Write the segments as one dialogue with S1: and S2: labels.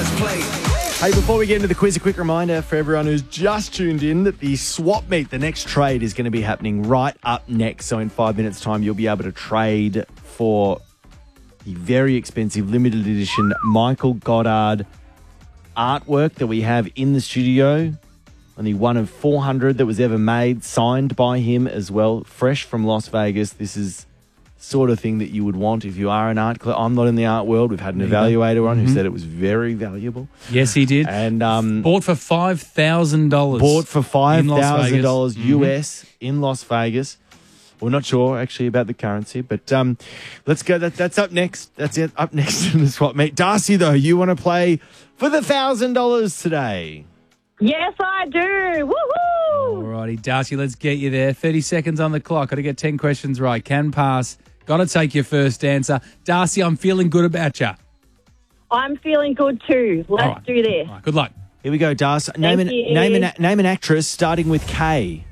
S1: Hey, before we get into the quiz, a quick reminder for everyone who's just tuned in that the swap meet, the next trade, is going to be happening right up next. So in 5 minutes' time, you'll be able to trade for the very expensive limited edition Michael Goddard artwork that we have in the studio. Only one of 400 that was ever made, signed by him as well, fresh from Las Vegas. This is sort of thing that you would want if you are an art collector. I'm not in the art world. We've had an evaluator on who said it was very valuable.
S2: Yes, he did.
S1: And
S2: bought for $5,000.
S1: Bought for $5,000 US
S2: Mm-hmm.
S1: in Las Vegas. We're not sure actually about the currency, but let's go. That's up next. That's it. Up next in the swap meet. Darcy, though, you want to play for the $1,000 today?
S3: Yes, I do. Woohoo!
S2: All righty, Darcy, let's get you there. 30 seconds on the clock. Got to get 10 questions right. Can pass. Got to take your first answer. Darcy, I'm feeling good about you.
S3: I'm feeling good too. Let's do this.
S2: All right, good luck.
S1: Here we go, Darcy. Name an actress starting with K.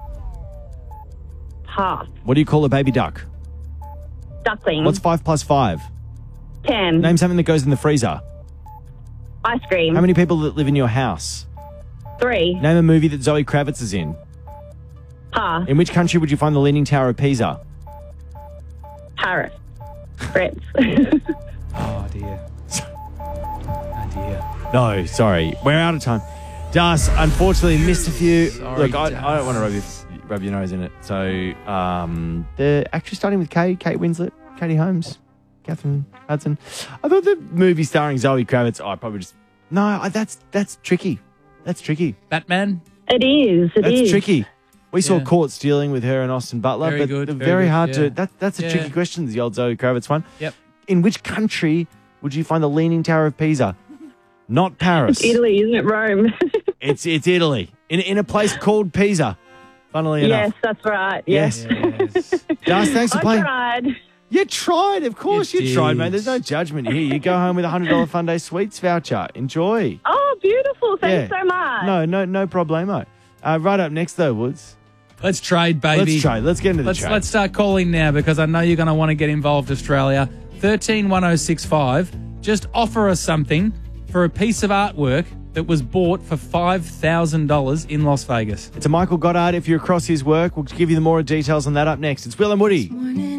S3: Pass.
S1: What do you call a baby duck?
S3: Duckling.
S1: What's 5 plus 5?
S3: 10.
S1: Name something that goes in the freezer.
S3: Ice cream.
S1: How many people that live in your house?
S3: 3.
S1: Name a movie that Zoe Kravitz is in.
S3: Pass.
S1: In which country would you find the Leaning Tower of Pisa?
S3: Paris. France.
S2: Oh, dear. Oh, dear.
S1: No, sorry. We're out of time. Das, unfortunately, missed a few.
S2: Sorry,
S1: Look, I don't want to rub your nose in it. So, the actress starting with Kate Winslet, Katie Holmes, Catherine Hudson. I thought the movie starring Zoe Kravitz, probably just... No, that's tricky. That's tricky.
S2: Batman?
S3: It is.
S1: That's tricky. We saw Caught Stealing with her and Austin Butler,
S2: Very
S1: but
S2: good,
S1: they're
S2: very
S1: very
S2: good,
S1: hard
S2: yeah.
S1: to... That's a tricky question, the old Zoe Kravitz one.
S2: Yep.
S1: In which country would you find the Leaning Tower of Pisa? Not Paris.
S3: It's Italy, isn't it? Rome.
S1: It's Italy. In a place called Pisa, funnily enough.
S3: Yes, that's right.
S1: Yes.
S2: Yes.
S1: Das, thanks for
S3: I
S1: playing.
S3: tried.
S1: You tried. Of course you tried,
S2: did.
S1: mate. There's no judgment here. You go home with a $100 Fun Day Sweets voucher. Enjoy.
S3: Oh, beautiful. Thanks
S1: Yeah.
S3: so much.
S1: No problemo. Right up next, though, Woods.
S2: Let's trade, baby.
S1: Let's trade. Let's get into the trade.
S2: Let's start calling now because I know you're going to want to get involved, Australia. 131065. Just offer us something for a piece of artwork that was bought for $5,000 in Las Vegas.
S1: It's a Michael Goddard. If you're across his work, we'll give you the more details on that up next. It's Will and Woody.